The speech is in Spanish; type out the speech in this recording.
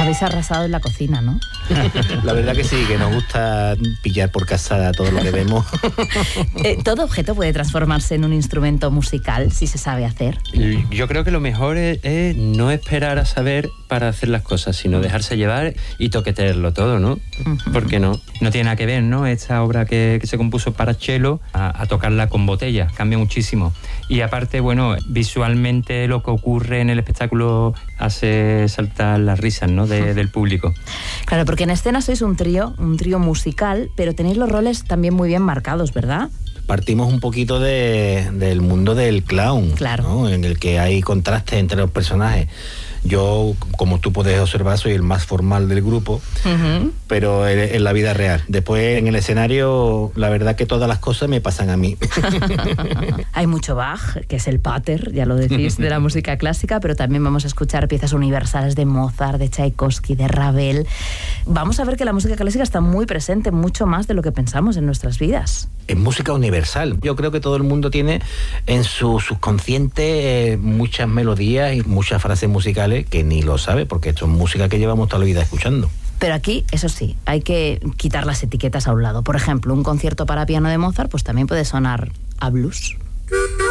Habéis arrasado en la cocina, ¿no? La verdad que sí, que nos gusta pillar por casa todo lo que vemos. ¿Todo objeto puede transformarse en un instrumento musical si se sabe hacer? Yo creo que lo mejor es no esperar a saber para hacer las cosas, sino dejarse llevar y toquetearlo todo, ¿no? Uh-huh. ¿Por qué no? No tiene nada que ver, ¿no? Esta obra que se compuso para cello a tocarla con botella, cambia muchísimo. Y aparte, bueno, visualmente lo que ocurre en el espectáculo hace saltar las risas, ¿no? Del público. Claro, porque en escena sois un trío musical, pero tenéis los roles también muy bien marcados, ¿verdad? Partimos un poquito del mundo del clown, claro, ¿no? En el que hay contrastes entre los personajes. Yo, como tú puedes observar, soy el más formal del grupo, uh-huh, pero en la vida real. Después, en el escenario, la verdad que todas las cosas me pasan a mí. Hay mucho Bach, que es el pater, ya lo decís, de la música clásica, pero también vamos a escuchar piezas universales de Mozart, de Tchaikovsky, de Ravel. Vamos a ver que la música clásica está muy presente, mucho más de lo que pensamos en nuestras vidas. Es música universal. Yo creo que todo el mundo tiene en su subconsciente muchas melodías y muchas frases musicales que ni lo sabe, porque esto es música que llevamos toda la vida escuchando. Pero aquí, eso sí, hay que quitar las etiquetas a un lado. Por ejemplo, un concierto para piano de Mozart, pues también puede sonar a blues.